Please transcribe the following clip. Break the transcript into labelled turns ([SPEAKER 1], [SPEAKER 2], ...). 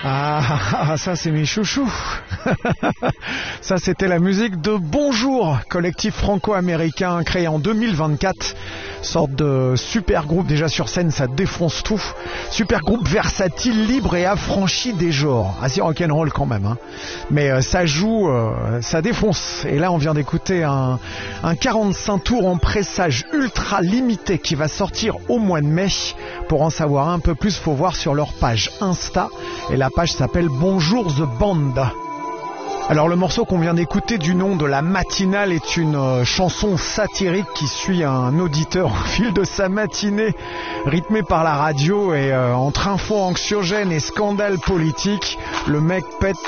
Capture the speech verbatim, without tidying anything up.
[SPEAKER 1] Ah, ça c'est mes chouchous. Ça c'était la musique de Bonjour, collectif franco-américain créé en deux mille vingt-quatre. Sorte de super groupe, déjà sur scène ça défonce tout. Super groupe versatile, libre et affranchi des genres. Assez rock'n'roll quand même, hein. Mais euh, ça joue, euh, ça défonce. Et là on vient d'écouter un, un quarante-cinq tours en pressage ultra limité qui va sortir au mois de mai. Pour en savoir un peu plus, faut voir sur leur page Insta. Et la page s'appelle Bonjour The Band. Alors le morceau qu'on vient d'écouter du nom de La Matinale est une euh, chanson satirique qui suit un auditeur au fil de sa matinée, rythmée par la radio et euh, entre infos anxiogènes et scandales politiques, le mec pète